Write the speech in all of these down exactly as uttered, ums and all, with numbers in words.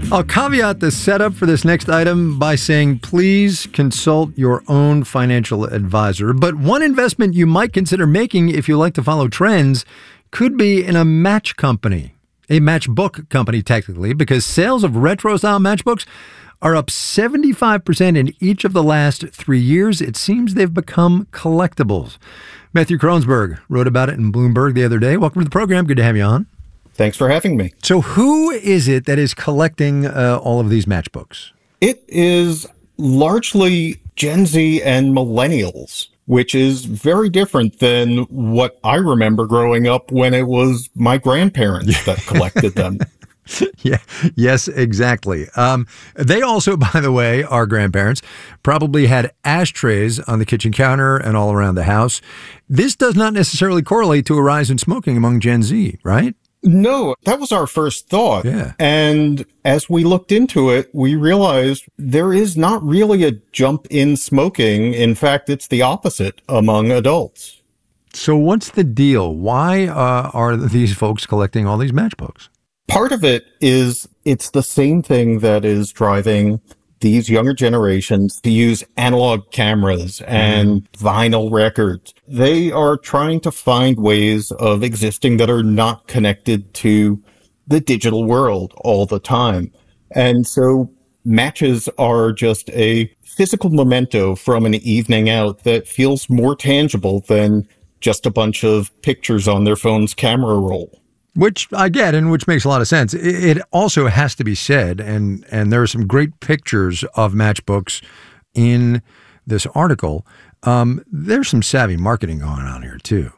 I'll caveat the setup for this next item by saying, please consult your own financial advisor. But one investment you might consider making if you like to follow trends could be in a match company, a matchbook company technically, because sales of retro-style matchbooks are up seventy-five percent in each of the last three years. It seems they've become collectibles. Matthew Kronsberg wrote about it in Bloomberg the other day. Welcome to the program. Good to have you on. Thanks for having me. So who is it that is collecting uh, all of these matchbooks? It is largely Gen Z and millennials, which is very different than what I remember growing up when it was my grandparents that collected them. Yeah. Yes, exactly. Um, they also, by the way, our grandparents probably had ashtrays on the kitchen counter and all around the house. This does not necessarily correlate to a rise in smoking among Gen Z, right? No, that was our first thought. Yeah. And as we looked into it, we realized there is not really a jump in smoking. In fact, it's the opposite among adults. So what's the deal? Why uh, are these folks collecting all these matchbooks? Part of it is it's the same thing that is driving these younger generations to use analog cameras and mm. vinyl records. They are trying to find ways of existing that are not connected to the digital world all the time. And so matches are just a physical memento from an evening out that feels more tangible than just a bunch of pictures on their phone's camera roll. Which I get, and which makes a lot of sense. It also has to be said, and, and there are some great pictures of matchbooks in this article. Um, there's some savvy marketing going on here, too.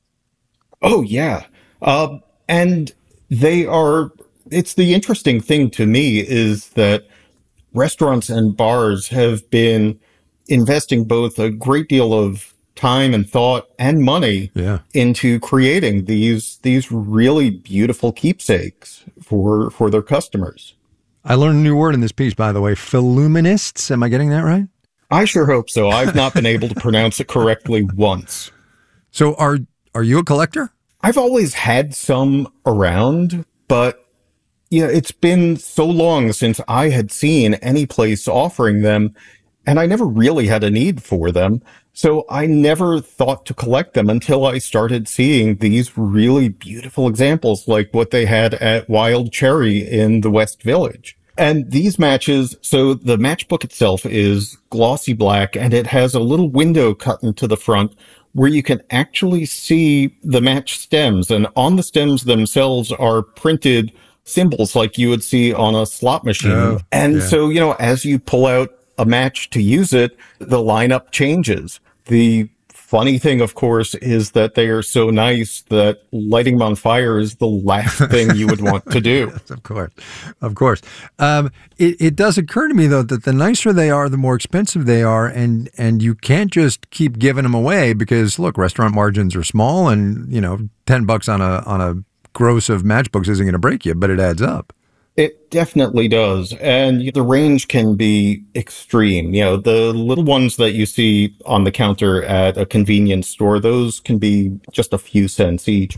Oh, yeah. Uh, and they are, it's the interesting thing to me is that restaurants and bars have been investing both a great deal of time and thought and money yeah. into creating these these really beautiful keepsakes for for their customers. I learned a new word in this piece, by the way, Filluminists. Am I getting that right? I sure hope so. I've not been able to pronounce it correctly once. So are are you a collector? I've always had some around, but you know, it's been so long since I had seen any place offering them, and I never really had a need for them. So I never thought to collect them until I started seeing these really beautiful examples like what they had at Wild Cherry in the West Village. And these matches, so the matchbook itself is glossy black and it has a little window cut into the front where you can actually see the match stems. And on the stems themselves are printed symbols like you would see on a slot machine. Oh, and yeah. so, you know, as you pull out a match to use it, the lineup changes. The funny thing, of course, is that they are so nice that lighting them on fire is the last thing you would want to do. Yes, of course. Of course. Um, it, it does occur to me, though, that the nicer they are, the more expensive they are. And, and you can't just keep giving them away because, look, restaurant margins are small and, you know, ten bucks on a, on a gross of matchbooks isn't going to break you, but it adds up. It definitely does. And the range can be extreme. You know, the little ones that you see on the counter at a convenience store, those can be just a few cents each.